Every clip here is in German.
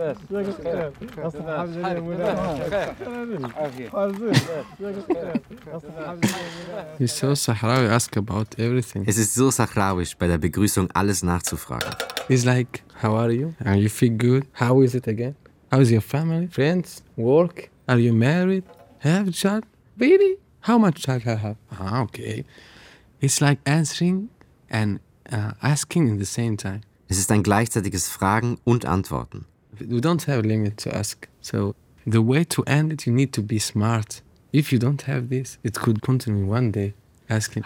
He's so Sahrawi, ask about everything. Es ist so sahrawisch, bei der Begrüßung alles nachzufragen. He's like, how are you? Are you feel good? How is it again? How is your family? Friends? Work? Are you married? Have a child? Really? How much child I have? Okay. It's like answering and asking in the same time. Es ist ein gleichzeitiges Fragen und Antworten. We don't have a limit to ask. So the way to end it, you need to be smart. If you don't have this, it could continue one day asking.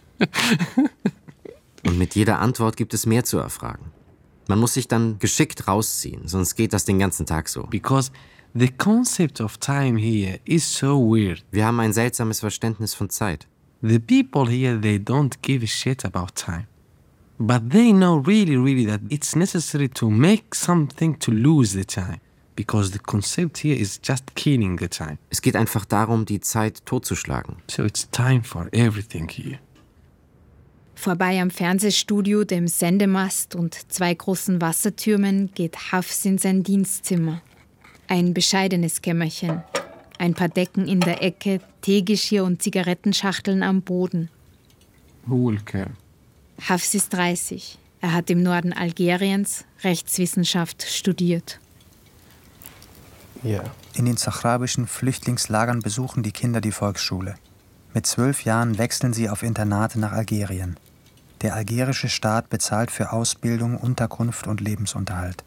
Und mit jeder Antwort gibt es mehr zu erfragen. Man muss sich dann geschickt rausziehen, sonst geht das den ganzen Tag so. Because the concept of time here is so weird. Wir haben ein seltsames Verständnis von Zeit. The people here, they don't give a shit about time. But they know really that it's necessary to make something to lose the time. Because the concept here is just killing the time. Es geht einfach darum, die Zeit totzuschlagen. So it's time for everything here. Vorbei am Fernsehstudio, dem Sendemast und 2 großen Wassertürmen geht Hafs in sein Dienstzimmer. Ein bescheidenes Kämmerchen. Ein paar Decken in der Ecke, Teegeschirr und Zigarettenschachteln am Boden. Who will care? Hafs ist 30. Er hat im Norden Algeriens Rechtswissenschaft studiert. Yeah. In den sahrauischen Flüchtlingslagern besuchen die Kinder die Volksschule. Mit 12 Jahren wechseln sie auf Internate nach Algerien. Der algerische Staat bezahlt für Ausbildung, Unterkunft und Lebensunterhalt.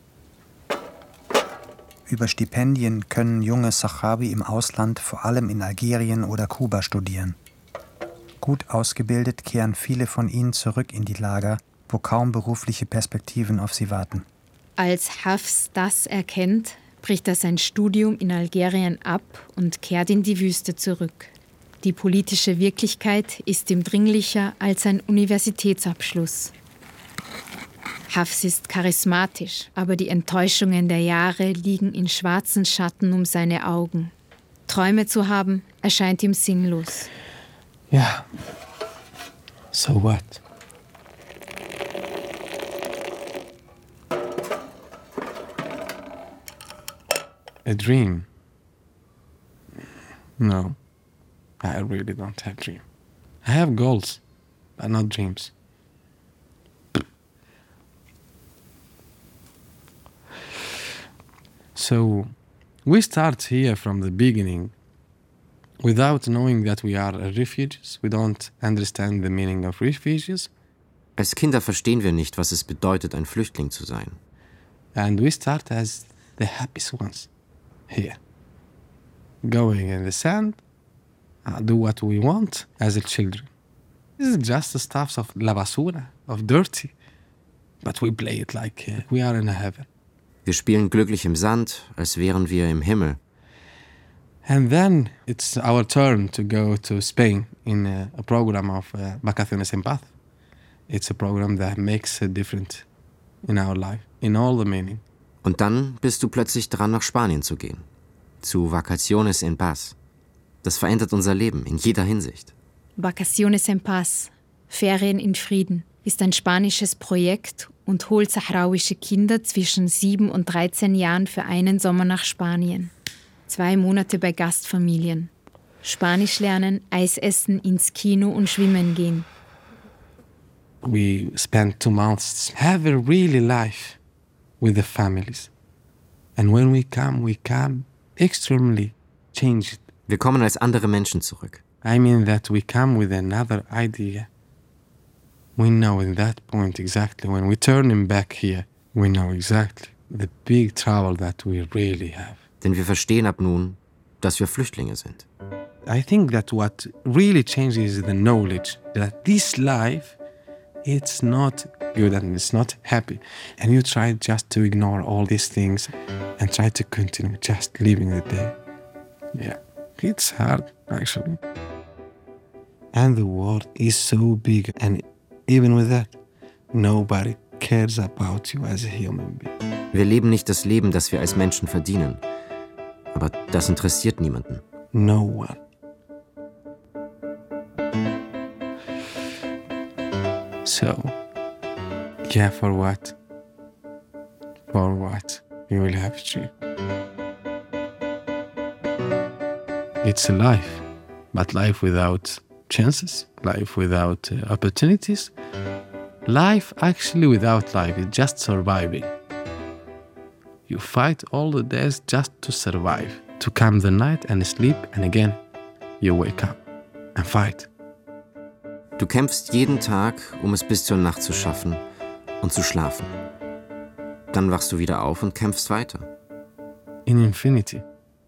Über Stipendien können junge Sahrawi im Ausland, vor allem in Algerien oder Kuba, studieren. Gut ausgebildet kehren viele von ihnen zurück in die Lager, wo kaum berufliche Perspektiven auf sie warten. Als Hafs das erkennt, bricht er sein Studium in Algerien ab und kehrt in die Wüste zurück. Die politische Wirklichkeit ist ihm dringlicher als ein Universitätsabschluss. Hafs ist charismatisch, aber die Enttäuschungen der Jahre liegen in schwarzen Schatten um seine Augen. Träume zu haben, erscheint ihm sinnlos. Yeah. So what? A dream? No, I really don't have dreams. I have goals, but not dreams. So, we start here from the beginning. Without knowing that we are refugees, we don't understand the meaning of refugees. Als Kinder verstehen wir nicht, was es bedeutet, ein Flüchtling zu sein. And we start as the happiest ones here. Going in the sand, do what we want as a children. This is just the stuff of la basura, of dirty. But we play it like we are in a heaven. Wir spielen glücklich im Sand, als wären wir im Himmel. And then it's our turn to go to Spain in a program of Vacaciones en Paz. It's a program that makes a difference in our life, in all the meaning. Und dann bist du plötzlich dran, nach Spanien zu gehen. Zu Vacaciones en Paz. Das verändert unser Leben in jeder Hinsicht. Vacaciones en Paz, Ferien in Frieden, ist ein spanisches Projekt und holt sahrauische Kinder zwischen 7 und 13 Jahren für einen Sommer nach Spanien. 2 Monate bei Gastfamilien. Spanisch lernen, Eis essen, ins Kino und schwimmen gehen. We spend 2 months, have a really life with the families. And when we come extremely changed. Wir kommen als andere Menschen zurück. I mean that we come with another idea. We know in that point exactly, when we turn him back here, we know exactly the big trouble that we really have. Denn wir verstehen ab nun, dass wir Flüchtlinge sind. I think that what really changes is the knowledge that this life, it's not good and it's not happy. And you try just to ignore all these things and try to continue just living the day. Yeah, it's hard actually. And the world is so big, and even with that, nobody cares about you as a human being. Wir leben nicht das Leben, das wir als Menschen verdienen. Aber das interessiert niemanden. No one. So, yeah, for what? For what? you will have a dream. It's a life, but life without chances, life without opportunities, life actually without life is just surviving. You fight all the days just to survive, to come the night and sleep, and again you wake up and fight. Du kämpfst jeden Tag, um es bis zur Nacht zu schaffen und zu schlafen. Dann wachst du wieder auf und kämpfst weiter. In infinity.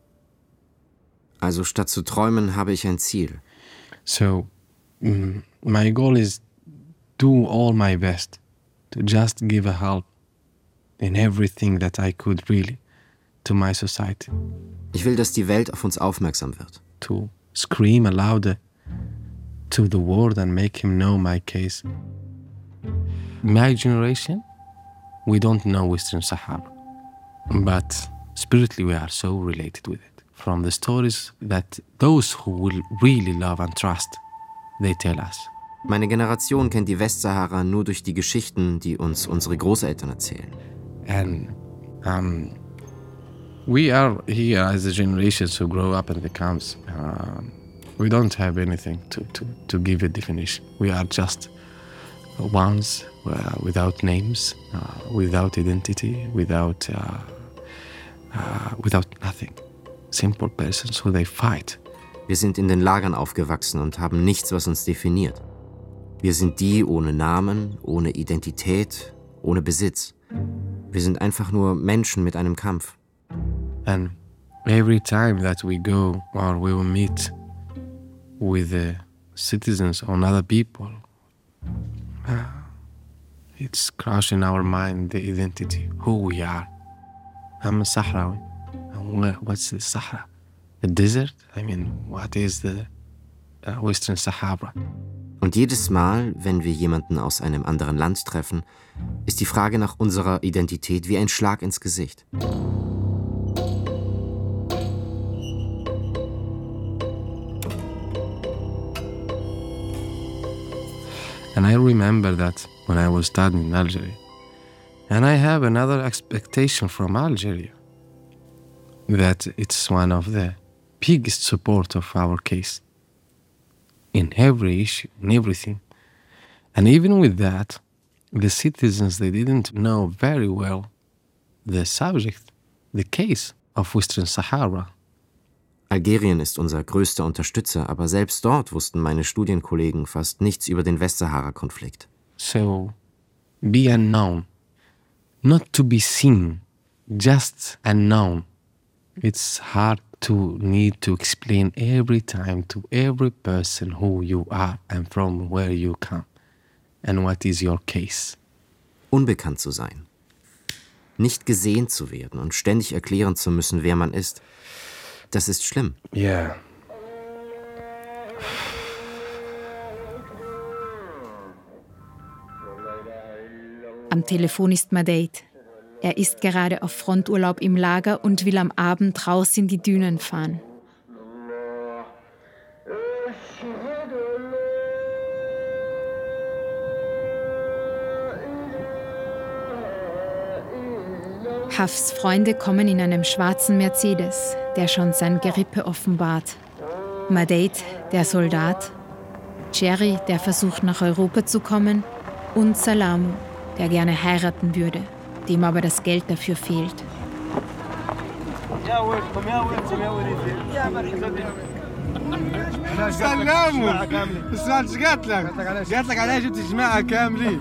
Also statt zu träumen, habe ich ein Ziel. So, my goal is do all my best to just give a help in everything that I could really to my society. Ich will, dass die Welt auf uns aufmerksam wird. To scream louder to the world and make him know my case. My generation, we don't know Western Sahara, but spiritually we are so related with it. From the stories that those who will really love and trust, they tell us. Meine Generation kennt die Westsahara nur durch die Geschichten, die uns unsere Großeltern erzählen. And we are here as a generation who grow up in the camps. We don't have anything to give a definition. We are just ones without names, without identity, without nothing. Simple persons who they fight. Wir sind in den Lagern aufgewachsen und haben nichts, was uns definiert. Wir sind die ohne Namen, ohne Identität, ohne Besitz. Wir sind einfach nur Menschen mit einem Kampf. And every time that we go or we will meet with the citizens or other people, it's crushing our mind, the identity, who we are. I'm a Sahrawi. What's the Sahara? The desert? I mean, what is the Western Sahara? Und jedes Mal, wenn wir jemanden aus einem anderen Land treffen, ist die Frage nach unserer Identität wie ein Schlag ins Gesicht. And I remember that when I was studying in Algeria. And I have another expectation from Algeria, that it's one of the biggest support of our case in every issue, in everything. And even with that, the citizens, they didn't know very well the subject, the case of Western Sahara. Algerien ist unser größter Unterstützer, aber selbst dort wussten meine Studienkollegen fast nichts über den Westsahara-Konflikt. So, be unknown, not to be seen, just unknown. It's hard to need to explain every time to every person who you are and from where you come and what is your case. Unbekannt zu sein, nicht gesehen zu werden und ständig erklären zu müssen, wer man ist, das ist schlimm. Yeah. Am Telefon ist Madeit. Er ist gerade auf Fronturlaub im Lager und will am Abend raus in die Dünen fahren. Hafs Freunde kommen in einem schwarzen Mercedes, der schon sein Gerippe offenbart. Madeit, der Soldat, Jerry, der versucht nach Europa zu kommen, und Salamu, der gerne heiraten würde, dem aber das Geld dafür fehlt. سلاموا السؤال ايش قالت لك؟ قالت لك عليها جبت الجماعة كاملين.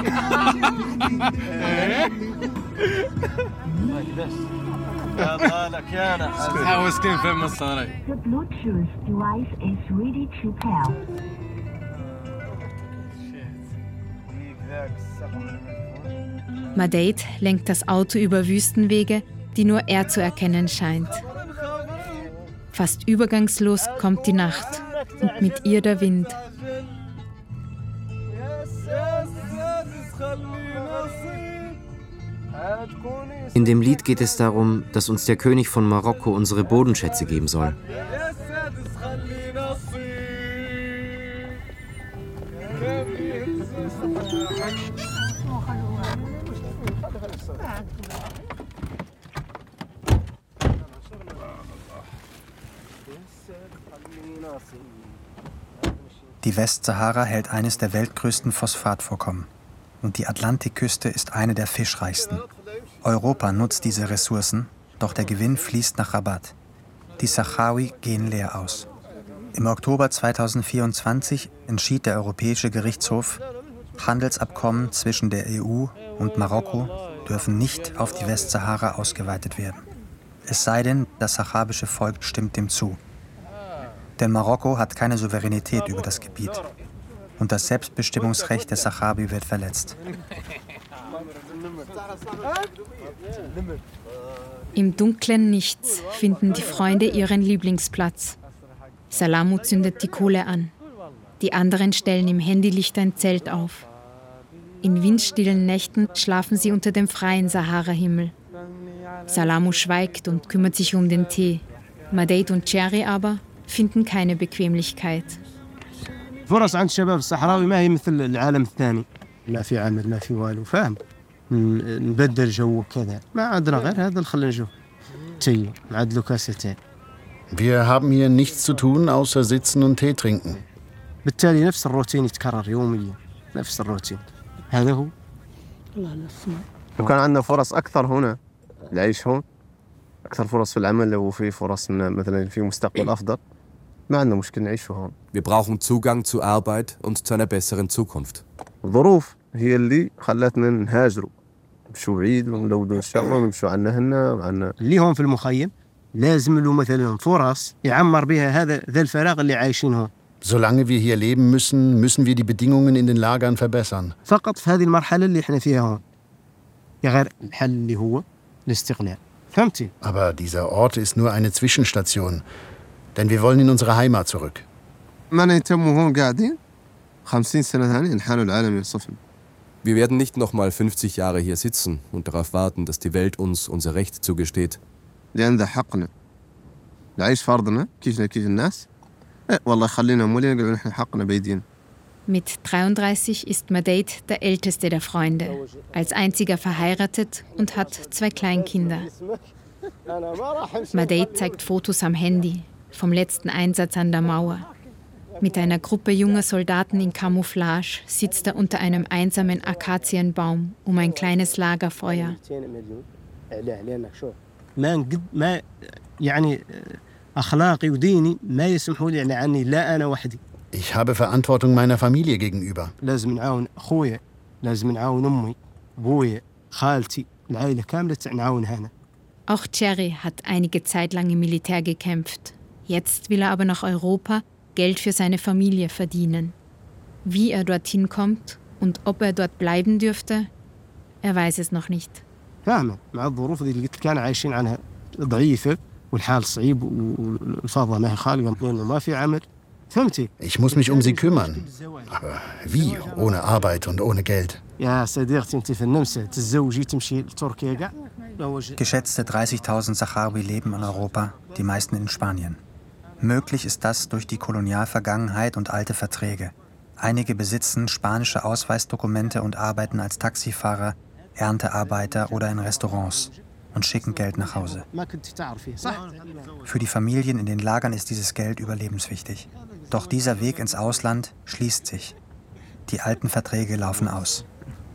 يلا لك يا انا حاوس كيف فهم الصاري. The Bluetooth device is ready to pair. Madeit lenkt das Auto über Wüstenwege, die nur er zu erkennen scheint. Fast übergangslos kommt die Nacht und mit ihr der Wind. In dem Lied geht es darum, dass uns der König von Marokko unsere Bodenschätze geben soll. Die Westsahara hält eines der weltgrößten Phosphatvorkommen. Und die Atlantikküste ist eine der fischreichsten. Europa nutzt diese Ressourcen, doch der Gewinn fließt nach Rabat. Die Sahrawi gehen leer aus. Im Oktober 2024 entschied der Europäische Gerichtshof, Handelsabkommen zwischen der EU und Marokko dürfen nicht auf die Westsahara ausgeweitet werden. Es sei denn, das saharabische Volk stimmt dem zu. Denn Marokko hat keine Souveränität über das Gebiet. Und das Selbstbestimmungsrecht der Sahrawi wird verletzt. Im dunklen Nichts finden die Freunde ihren Lieblingsplatz. Salamou zündet die Kohle an. Die anderen stellen im Handylicht ein Zelt auf. In windstillen Nächten schlafen sie unter dem freien Sahara-Himmel. Salamou schweigt und kümmert sich um den Tee. Madeit und Cherry aber finden keine Bequemlichkeit. فرص عند الشباب الصحراوي ما هي مثل العالم الثاني. ما في عمل ما في والو فاهم. نبدل جو كذا. ما عندنا غير هذا الخلينا نشوف. تي نعدلو كاستين. Wir haben hier nichts zu tun, außer sitzen und Tee trinken. بالتالي نفس الروتين يتكرر يوميا. نفس الروتين. هذا هو. لو كان عندنا فرص أكثر هنا العيش هون أكثر فرص في العمل وفي فرص مثلا في مستقبل أفضل ما عندنا مشكلة نعيش هون. Wir brauchen Zugang zu Arbeit und zu einer besseren Zukunft. الظروف هي اللي خلتنا نهاجروا. نمشوا بعيد ونلودوا الشغل ونمشوا عنا هنا وعنا اللي هون في المخيم لازم له مثلا فرص يعمر بها ذا الفراغ اللي عايشين هون. Solange wir hier leben müssen, müssen wir die Bedingungen in den Lagern verbessern. فقط في هذه المرحلة اللي احنا فيها هون. يا غير الحل اللي هو الاستقلال. فهمتي؟ Aber dieser Ort ist nur eine Zwischenstation, denn wir wollen in unsere Heimat zurück. ما نهتموا هون قاعدين 50 سنة ثانية نحالوا العالم يصفنا. Wir werden nicht noch mal 50 Jahre hier sitzen und darauf warten, dass die Welt uns unser Recht zugesteht. لأن ذا حقنا. نعيش فرضنا كيفنا كيف الناس. والله خلينا مولين نقول نحن حقنا بيدينا. Mit 33 ist Madeit der älteste der Freunde, als einziger verheiratet und hat 2 Kleinkinder. Madeit zeigt Fotos am Handy vom letzten Einsatz an der Mauer. Mit einer Gruppe junger Soldaten in Camouflage sitzt er unter einem einsamen Akazienbaum um ein kleines Lagerfeuer. Ich habe Verantwortung meiner Familie gegenüber. Auch Cherry hat einige Zeit lang im Militär gekämpft. Jetzt will er aber nach Europa Geld für seine Familie verdienen. Wie er dorthin kommt und ob er dort bleiben dürfte, er weiß es noch nicht. Ich muss mich um sie kümmern. Aber wie? Ohne Arbeit und ohne Geld. Geschätzte 30.000 Sahrawi leben in Europa, die meisten in Spanien. Möglich ist das durch die Kolonialvergangenheit und alte Verträge. Einige besitzen spanische Ausweisdokumente und arbeiten als Taxifahrer, Erntearbeiter oder in Restaurants und schicken Geld nach Hause. Für die Familien in den Lagern ist dieses Geld überlebenswichtig. Doch dieser Weg ins Ausland schließt sich. Die alten Verträge laufen aus.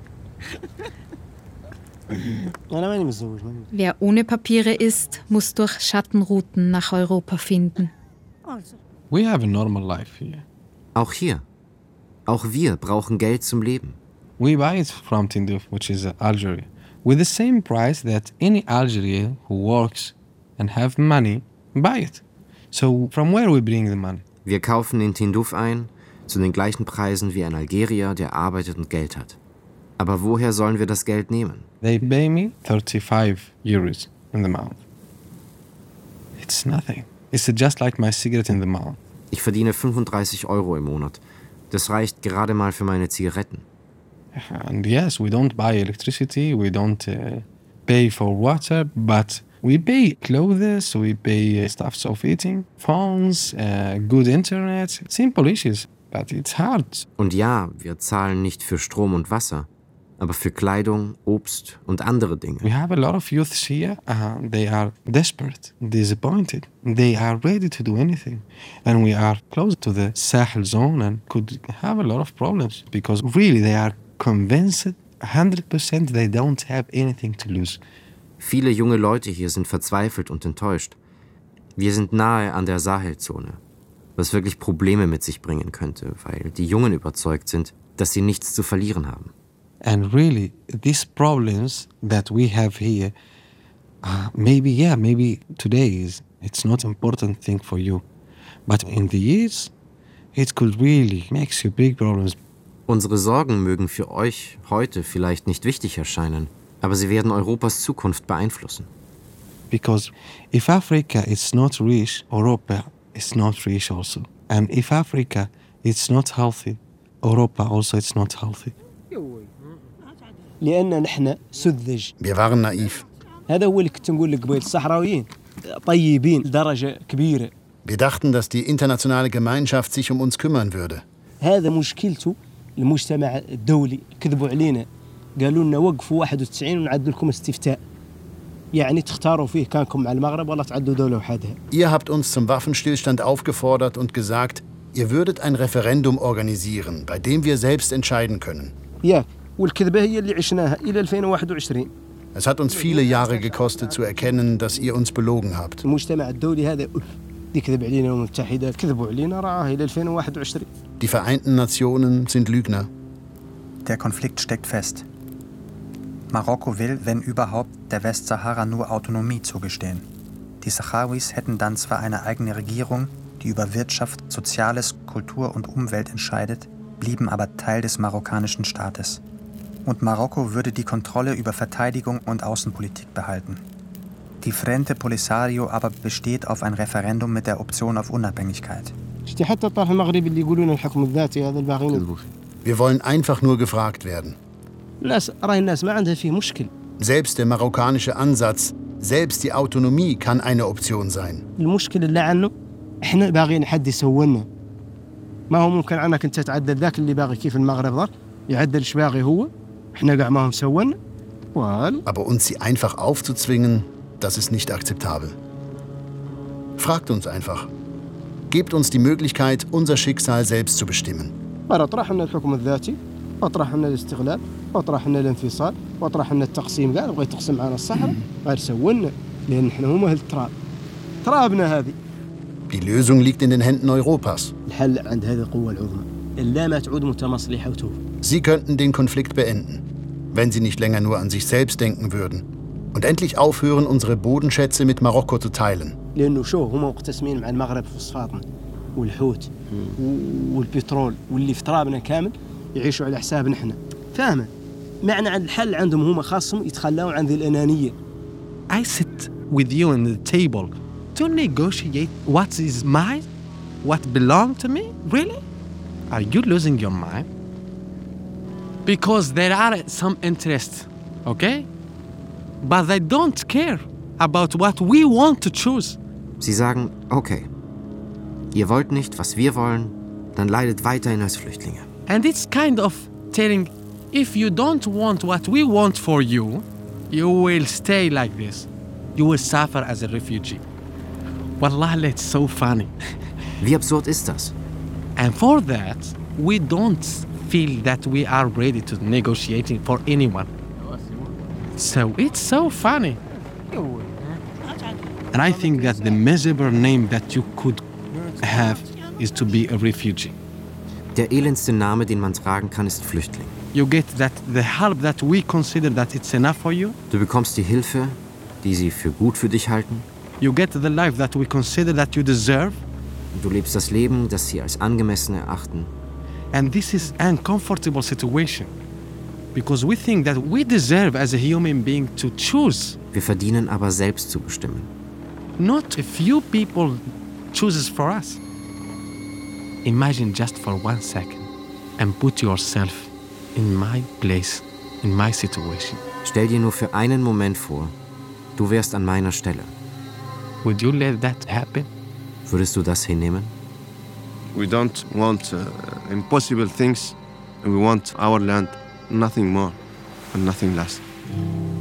Wer ohne Papiere ist, muss durch Schattenrouten nach Europa finden. We have a normal life here. Auch hier. Auch wir brauchen Geld zum Leben. We buy it from Tindouf, which is Algeria, with the same price that any Algerian who works and have money buy it. So from where we bring the money? Wir kaufen in Tindouf ein, zu den gleichen Preisen wie ein Algerier, der arbeitet und Geld hat. Aber woher sollen wir das Geld nehmen? They pay me 35 euros in the month. It's nothing. It's just like my cigarette in the month. Ich verdiene 35 € im Monat. Das reicht gerade mal für meine Zigaretten. And yes, we don't buy electricity, we don't pay for water, but we pay clothes, we pay stuff of eating, phones, good internet, simple issues, but it's hard. Und ja, wir zahlen nicht für Strom und Wasser. aber für Kleidung, Obst und andere Dinge. We have a lot of youths here. They are desperate, disappointed. They are ready to do anything. And we are close to the Sahel zone and could have a lot of problems because really they are convinced 100% they don't have anything to lose. Viele junge Leute hier sind verzweifelt und enttäuscht. Wir sind nahe an der Sahelzone, was wirklich Probleme mit sich bringen könnte, weil die Jungen überzeugt sind, dass sie nichts zu verlieren haben. And really, these problems that we have here, maybe today it's not an important thing for you. But in the years, it could really make you big problems. Unsere Sorgen mögen für euch heute vielleicht nicht wichtig erscheinen, aber sie werden Europas Zukunft beeinflussen. Because if Africa is not rich, Europa is not rich also. And if Africa is not healthy, Europa also is not healthy. لأن نحن سذج. Wir waren naiv. هذا هو اللي كنت نقول لك قبيل الصحراويين طيبين لدرجة كبيرة. Wir dachten, dass die internationale Gemeinschaft sich um uns kümmern würde. هذا مشكلته المجتمع الدولي كذبوا علينا قالوا لنا وقفوا 91 ونعدوا لكم استفتاء يعني تختاروا فيه كانكم مع المغرب ولا تعدوا دولة وحدها. Ihr habt uns zum Waffenstillstand aufgefordert und gesagt, ihr würdet ein Referendum organisieren, bei dem wir selbst entscheiden können. Ja, والكذبة هي اللي عشناها إلى 2021. Es hat uns viele Jahre gekostet zu erkennen, dass ihr uns belogen habt. المجتمع الدولي هذا يكذب علينا المتحدة كذبوا علينا رعاه إلى 2021. Die Vereinten Nationen sind Lügner. Der Konflikt steckt fest. Marokko will, wenn überhaupt, der Westsahara nur Autonomie zugestehen. Die Sahrawis hätten dann zwar eine eigene Regierung, die über Wirtschaft, Soziales, Kultur und Umwelt entscheidet, blieben aber Teil des marokkanischen Staates. Und Marokko würde die Kontrolle über Verteidigung und Außenpolitik behalten. Die Frente Polisario aber besteht auf ein Referendum mit der Option auf Unabhängigkeit. Wir wollen einfach nur gefragt werden. Selbst der marokkanische Ansatz, selbst die Autonomie kann eine Option sein. احنا باغيين حد يسولنا ما هو ممكن عنك انت تعدل ذاك اللي باغي كيف المغرب ضل يعدل ايش باغي هو احنا قاع ما هم سولنا والو. Aber uns sie einfach aufzuzwingen, das ist nicht akzeptabel. Fragt uns einfach. Gebt uns die Möglichkeit, unser Schicksal selbst zu bestimmen. اطرح لنا الحكم الذاتي اطرح لنا الاستقلال اطرح لنا الانفصال واطرح لنا التقسيم كاع بغى يتقسم معنا الصحراء غير سولنا لان احنا هما اهل التراب ترابنا هذه. Die Lösung liegt in den Händen Europas. الحل عند هذه القوة العظمى إلا ما تعود متمصلحة وتوب. Sie könnten den Konflikt beenden, wenn sie nicht länger nur an sich selbst denken würden und endlich aufhören, unsere Bodenschätze mit Marokko zu teilen. لأنه شو هما مقتسمين مع المغرب فوسفاتنا والحوت والبترول واللي في ترابنا كامل يعيشوا على حسابنا احنا. فاهمة؟ معنى عن الحل عندهم هما خاصهم يتخلون عن ذي الأنانية. I sit with you on the table to negotiate what is mine, what belongs to me? Really? Are you losing your mind? Because there are some interests, okay? But they don't care about what we want to choose. Sie sagen, okay, ihr wollt nicht, was wir wollen, dann leidet weiterhin als Flüchtlinge. And it's kind of telling, if you don't want what we want for you, you will stay like this. You will suffer as a refugee. Wallah, it's so funny. Wie absurd ist das? And for that, we don't feel that we are ready to negotiating for anyone. So it's so funny. And I think that the miserable name that you could have is to be a refugee. Der elendste Name, den man tragen kann, ist Flüchtling. You get that the help that we consider that it's enough for you. Du bekommst die Hilfe, die sie für gut für dich halten. You get the life that we consider that you deserve. Du lebst das Leben, das sie als angemessen erachten. And this is an uncomfortable situation. Because we think that we deserve as a human being to choose. Wir verdienen aber selbst zu bestimmen. Not a few people chooses for us. Imagine just for 1 second and put yourself in my place, in my situation. Stell dir nur für einen Moment vor, du wärst an meiner Stelle. Would you let that happen? Würdest du das hinnehmen? We don't want impossible things. We want our land, nothing more. and nothing less.